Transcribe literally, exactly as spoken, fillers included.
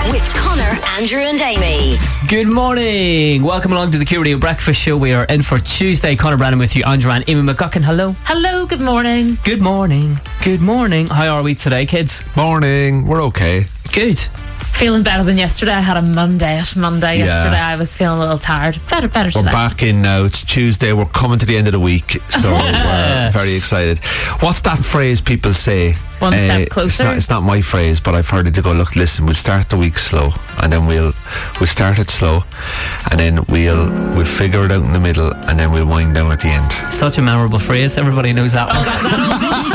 with Connor, Andrew and Amy. Good morning. Welcome along to the Q Radio Breakfast Show. We are in for Tuesday. Connor Brannan with you. Andrew and Amy McGuckin. Hello. Hello, good morning. Good morning. Good morning. How are we today, kids? Morning. We're okay. Good. Feeling better than yesterday. I had a Monday at Monday Yeah. yesterday. I was feeling a little tired. Better, better We're today. back in now. It's Tuesday. We're coming to the end of the week, so we're very excited. What's that phrase people say? One step It's closer. not, it's not my phrase, but I've heard it to go, look, listen, we'll start the week slow, and then we'll we'll start it slow, and then we'll we'll figure it out in the middle, and then we'll wind down at the end. Such a memorable phrase. Everybody knows that one.